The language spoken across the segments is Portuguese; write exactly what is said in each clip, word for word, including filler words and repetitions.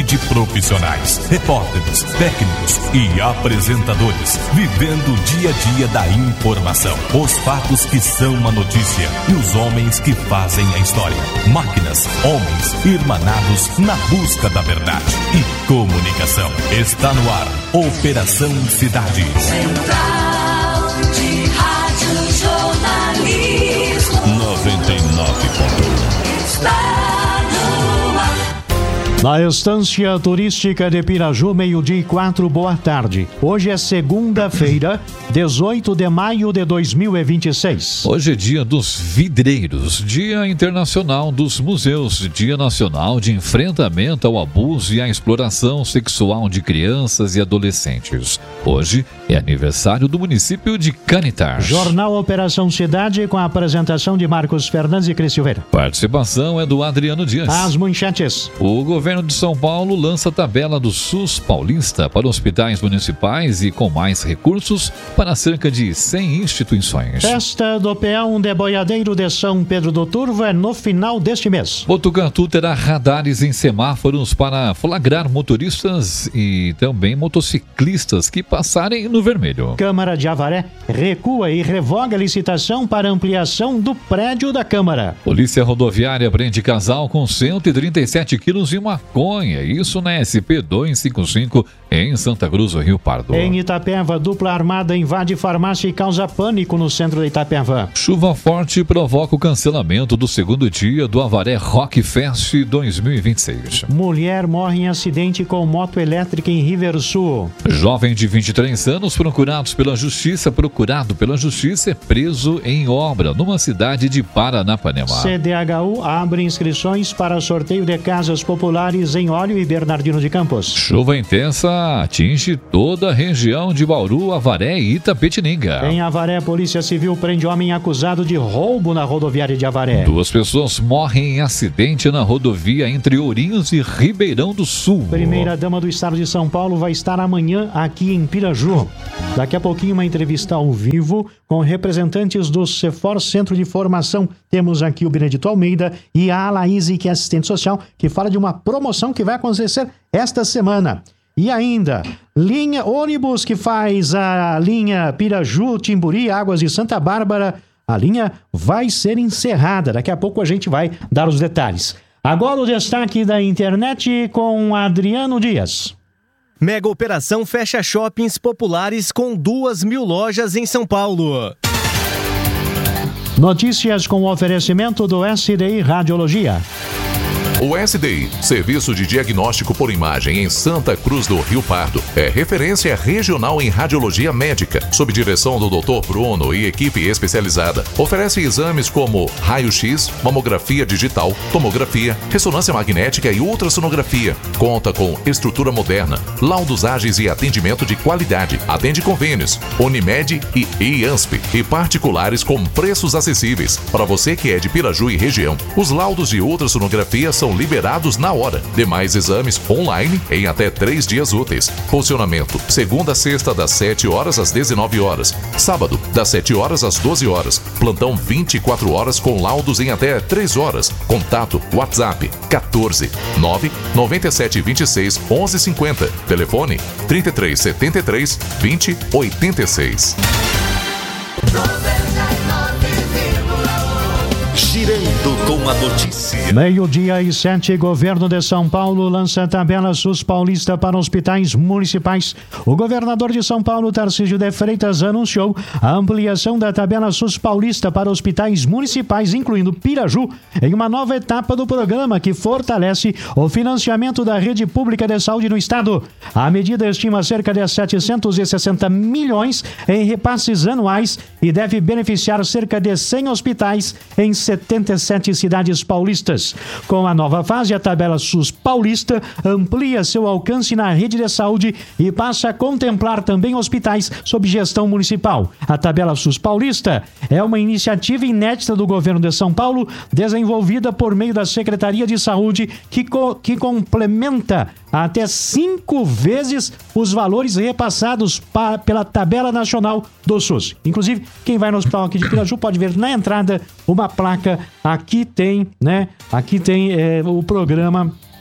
de profissionais, repórteres, técnicos e apresentadores, vivendo o dia a dia da informação, os fatos que são uma notícia e os homens que fazem a história. Máquinas, homens, irmanados na busca da verdade e comunicação. Está no ar, Operação Cidade. Central de Rádio Jornalismo noventa e nove ponto um. está no ar. Na Estância Turística de Piraju, meio-dia e quatro, boa tarde. Hoje é segunda-feira, dezoito de maio de dois mil e vinte e seis. Hoje é dia dos vidreiros, dia internacional dos museus, dia nacional de enfrentamento ao abuso e à exploração sexual de crianças e adolescentes. Hoje é aniversário do município de Canitar. Jornal Operação Cidade com a apresentação de Marcos Fernandes e Cris Silveira. Participação é do Adriano Dias. As manchetes. O governo de São Paulo lança a tabela do SUS paulista para hospitais municipais e com mais recursos para cerca de cem instituições. Festa do Peão de Boiadeiro de São Pedro do Turvo é no final deste mês. Botucatu terá radares em semáforos para flagrar motoristas e também motociclistas que passarem no vermelho. Câmara de Avaré recua e revoga a licitação para ampliação do prédio da Câmara. Polícia Rodoviária prende casal com cento e trinta e sete quilos de maconha, isso na S P duzentos e cinquenta e cinco em Santa Cruz do Rio Pardo. Em Itapeva, dupla armada invade farmácia e causa pânico no centro de Itapeva. Chuva forte provoca o cancelamento do segundo dia do Avaré Rock Fest dois mil e vinte e seis. Mulher morre em acidente com moto elétrica em Riversul. Jovem de vinte e três anos procurados pela justiça, procurado pela justiça é preso em obra numa cidade de Paranapanema. C D H U abre inscrições para sorteio de casas populares em Óleo e Bernardino de Campos. Chuva intensa atinge toda a região de Bauru, Avaré e Itapetininga. Em Avaré, a Polícia Civil prende homem acusado de roubo na rodoviária de Avaré. Duas pessoas morrem em acidente na rodovia entre Ourinhos e Ribeirão do Sul. Primeira-dama do estado de São Paulo vai estar amanhã aqui em Piraju. Daqui a pouquinho uma entrevista ao vivo com representantes do Cefor Centro de Formação. Temos aqui o Benedito Almeida e a Alaíse, que é assistente social, que fala de uma promoção que vai acontecer esta semana. E ainda, linha ônibus que faz a linha Piraju, Timburi, Águas de Santa Bárbara, a linha vai ser encerrada. Daqui a pouco a gente vai dar os detalhes. Agora o destaque da internet com Adriano Dias. Mega operação fecha shoppings populares com duas mil lojas em São Paulo. Notícias com o oferecimento do S D I Radiologia. O S D I, Serviço de Diagnóstico por Imagem em Santa Cruz do Rio Pardo, é referência regional em radiologia médica, sob direção do doutor Bruno e equipe especializada. Oferece exames como raio-x, mamografia digital, tomografia, ressonância magnética e ultrassonografia. Conta com estrutura moderna, laudos ágeis e atendimento de qualidade. Atende convênios, Unimed e I A N S P e particulares com preços acessíveis. Para você que é de Piraju e região, os laudos de ultrassonografia são liberados na hora. Demais exames online em até três dias úteis. Funcionamento: segunda a sexta, das sete horas às dezenove horas. Sábado, das sete horas às doze horas. Plantão vinte e quatro horas com laudos em até três horas. Contato: WhatsApp quatorze, nove, noventa e sete, vinte e seis, onze cinquenta. Telefone: trinta e três, setenta e três, vinte, oitenta e seis. Girando com a notícia. Meio-dia e sete, Governo de São Paulo lança a tabela SUS paulista para hospitais municipais. O governador de São Paulo, Tarcísio de Freitas, anunciou a ampliação da tabela SUS paulista para hospitais municipais, incluindo Piraju, em uma nova etapa do programa que fortalece o financiamento da rede pública de saúde no estado. A medida estima cerca de setecentos e sessenta milhões em repasses anuais e deve beneficiar cerca de cem hospitais em setenta e sete cidades paulistas. Com a nova fase, a tabela SUS paulista amplia seu alcance na rede de saúde e passa a contemplar também hospitais sob gestão municipal. A tabela SUS paulista é uma iniciativa inédita do governo de São Paulo, desenvolvida por meio da Secretaria de Saúde, que, co- que complementa até cinco vezes os valores repassados pa- pela tabela nacional do SUS. Inclusive, quem vai no hospital aqui de Piraju pode ver na entrada uma placa. Aqui tem, né? Aqui tem é, o programa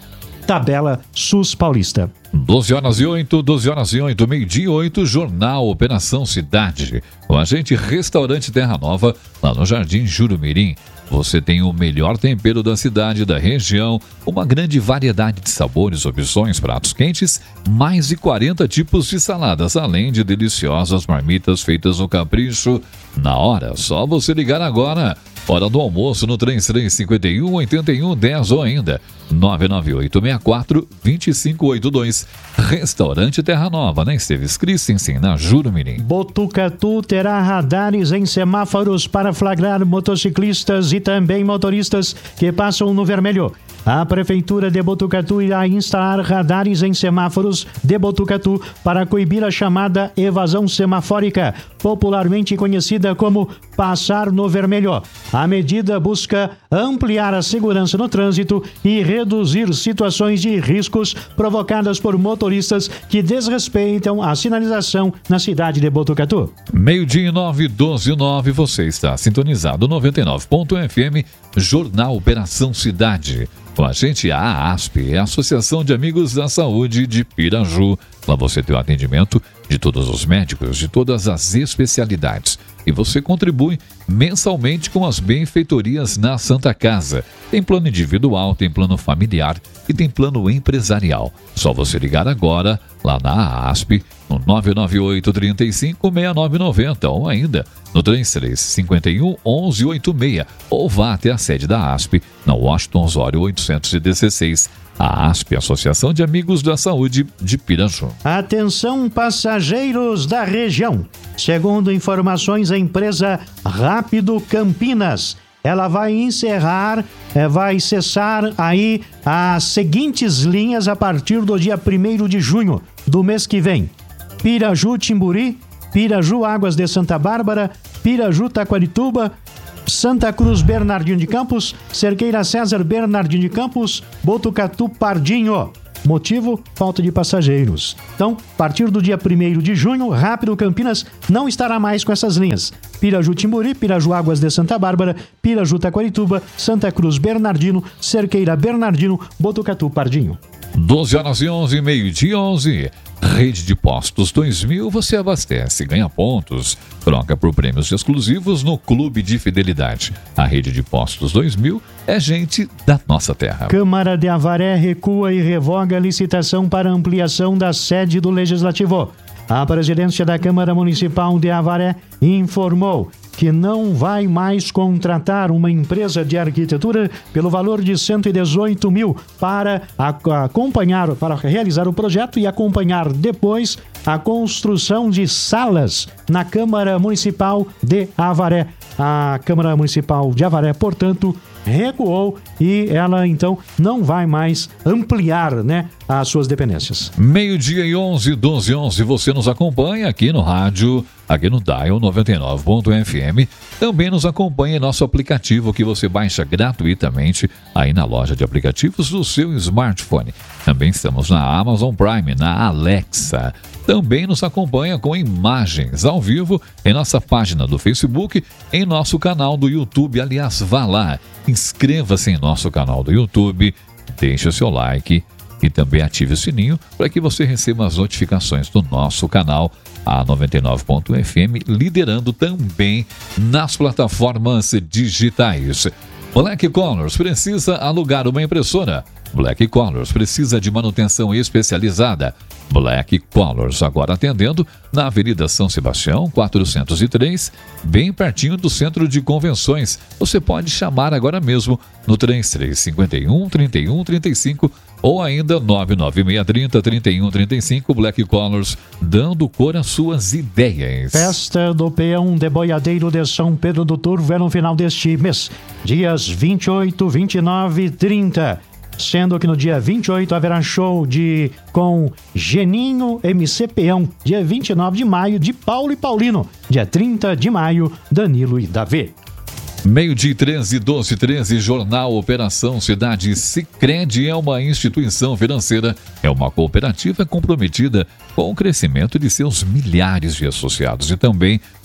tabela SUS Paulista. doze horas e oito, doze horas e oito, meio-dia e oito, Jornal Operação Cidade. Com a gente, Restaurante Terra Nova, lá no Jardim Jurumirim. Você tem o melhor tempero da cidade, da região, uma grande variedade de sabores, opções, pratos quentes, mais de quarenta tipos de saladas, além de deliciosas marmitas feitas no capricho. Na hora, só você ligar agora. Hora do almoço no três três cinco um, oito um um zero ou ainda nove nove oito seis quatro, dois cinco oito dois. Restaurante Terra Nova, na Esteves Christensen, na Jurumirim. Botucatu terá radares em semáforos para flagrar motociclistas e também motoristas que passam no vermelho. A Prefeitura de Botucatu irá instalar radares em semáforos de Botucatu para coibir a chamada evasão semafórica, popularmente conhecida como passar no vermelho. A medida busca ampliar a segurança no trânsito e reduzir situações de riscos provocadas por motoristas que desrespeitam a sinalização na cidade de Botucatu. Meio-dia e nove, doze e nove, você está sintonizado noventa e nove ponto F M, Jornal Operação Cidade. Com a gente, a ASP, a Associação de Amigos da Saúde de Piraju. Lá você tem o atendimento de todos os médicos, de todas as especialidades. E você contribui mensalmente com as benfeitorias na Santa Casa. Tem plano individual, tem plano familiar e tem plano empresarial. Só você ligar agora, lá na ASP, no nove nove oito, três cinco, seis nove nove zero ou ainda no três três cinco um, onze oito seis ou vá até a sede da ASP, na Washington Osório oitocentos e dezesseis. A ASP, Associação de Amigos da Saúde de Piraju. Atenção, passageiros da região. Segundo informações, a empresa Rápido Campinas, ela vai encerrar, é, vai cessar aí as seguintes linhas a partir do dia primeiro de junho do mês que vem. Piraju Timburi, Piraju Águas de Santa Bárbara, Piraju Taquarituba, Santa Cruz Bernardino de Campos, Cerqueira César Bernardino de Campos, Botucatu Pardinho. Motivo? Falta de passageiros. Então, a partir do dia primeiro de junho, Rápido Campinas não estará mais com essas linhas. Piraju Timburi, Piraju Águas de Santa Bárbara, Piraju Taquarituba, Santa Cruz Bernardino, Cerqueira Bernardino, Botucatu Pardinho. doze horas e onze, meio-dia e onze. Rede de Postos dois mil, você abastece, ganha pontos, troca por prêmios exclusivos no Clube de Fidelidade. A Rede de Postos dois mil é gente da nossa terra. Câmara de Avaré recua e revoga a licitação para ampliação da sede do Legislativo. A presidência da Câmara Municipal de Avaré informou que não vai mais contratar uma empresa de arquitetura pelo valor de cento e dezoito mil para acompanhar, para realizar o projeto e acompanhar depois a construção de salas na Câmara Municipal de Avaré. A Câmara Municipal de Avaré, portanto, recuou e ela então não vai mais ampliar, né, as suas dependências. Meio-dia e onze, doze e onze, você nos acompanha aqui no rádio, aqui no Dial noventa e nove ponto F M. Também nos acompanha em nosso aplicativo que você baixa gratuitamente aí na loja de aplicativos do seu smartphone. Também estamos na Amazon Prime, na Alexa. Também nos acompanha com imagens ao vivo em nossa página do Facebook, em nosso canal do YouTube. Aliás, vá lá, inscreva-se em nosso canal do YouTube, deixe o seu like e também ative o sininho para que você receba as notificações do nosso canal, a noventa e nove ponto F M, liderando também nas plataformas digitais. Black Colors precisa alugar uma impressora. Black Colors precisa de manutenção especializada. Black Colors, agora atendendo na Avenida São Sebastião, quatrocentos e três, bem pertinho do Centro de Convenções. Você pode chamar agora mesmo no três três cinco um, trinta e um, trinta e cinco ou ainda nove nove seis três zero, trinta e um, trinta e cinco. Black Colors, dando cor às suas ideias. Festa do Peão de Boiadeiro de São Pedro do Turvo é no final deste mês, dias vinte e oito, vinte e nove e trinta. Sendo que no dia vinte e oito haverá show de, com Geninho M C Peão. Dia vinte e nove de maio, de Paulo e Paulino. Dia trinta de maio, Danilo e Davi. Meio-dia treze, doze e treze, Jornal Operação Cidade. Sicredi é uma instituição financeira, é uma cooperativa comprometida com o crescimento de seus milhares de associados e também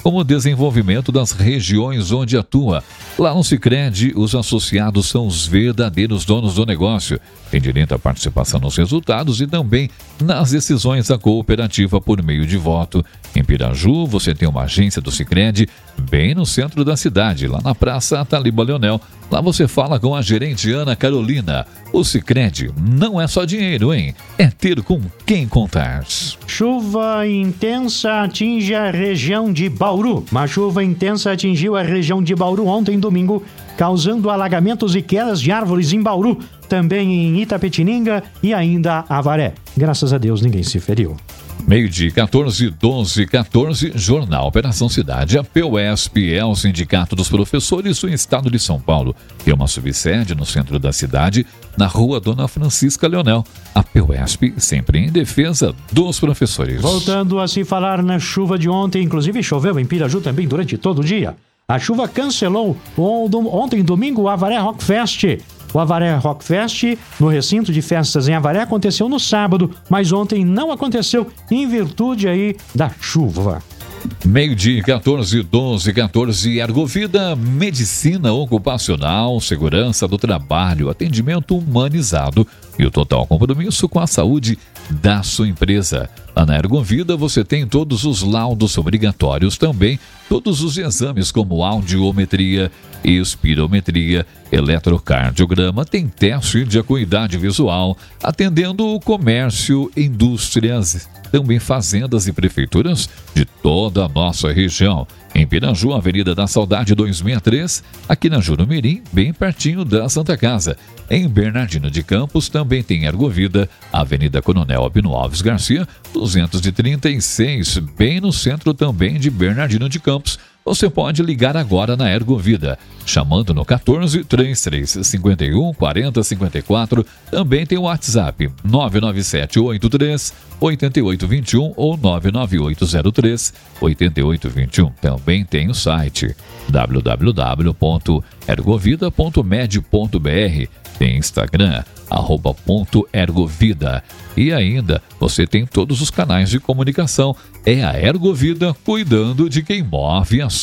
como o desenvolvimento das regiões onde atua. Lá no Sicredi, os associados são os verdadeiros donos do negócio. Tem direito à participação nos resultados e também nas decisões da cooperativa por meio de voto. Em Piraju, você tem uma agência do Sicredi bem no centro da cidade, lá na Praça Taliba Leonel. Lá você fala com a gerente Ana Carolina. O Sicredi não é só dinheiro, hein? É ter com quem contar. Chuva intensa atinge a região de Bauru. Uma chuva intensa atingiu a região de Bauru ontem, domingo, causando alagamentos e quedas de árvores em Bauru, também em Itapetininga e ainda Avaré. Graças a Deus, ninguém se feriu. Meio-dia, quatorze, doze, quatorze, Jornal Operação Cidade. A PUESP é o Sindicato dos Professores do Estado de São Paulo. Tem uma subsede no centro da cidade, na rua Dona Francisca Leonel. A PUESP sempre em defesa dos professores. Voltando a se falar na chuva de ontem, inclusive choveu em Piraju também durante todo o dia. A chuva cancelou ontem, domingo, o Avaré Rock Fest. O Avaré Rock Fest, no recinto de festas em Avaré, aconteceu no sábado, mas ontem não aconteceu em virtude aí da chuva. Meio-dia, quatorze, doze, quatorze, Ergovida, medicina ocupacional, segurança do trabalho, atendimento humanizado e o total compromisso com a saúde da sua empresa. Lá na Ergovida você tem todos os laudos obrigatórios também, todos os exames como audiometria, espirometria, eletrocardiograma, tem teste de acuidade visual, atendendo o comércio, indústrias, também fazendas e prefeituras de toda a nossa região. Em Piraju, Avenida da Saudade duzentos e sessenta e três, aqui na Jurumirim, bem pertinho da Santa Casa. Em Bernardino de Campos também tem Ergovida, Avenida Coronel Albino Alves Garcia, duzentos e trinta e seis, bem no centro também de Bernardino de Campos. Você pode ligar agora na Ergovida, chamando no quatorze, trinta e três, cinquenta e um, quarenta, cinquenta e quatro. Também tem o WhatsApp nove nove sete oito três, oito oito dois um ou nove nove oito zero três, oito oito dois um. Também tem o site w w w ponto ergovida ponto med ponto b r. Tem Instagram, arroba ponto ergovida. E ainda, você tem todos os canais de comunicação. É a Ergovida cuidando de quem move a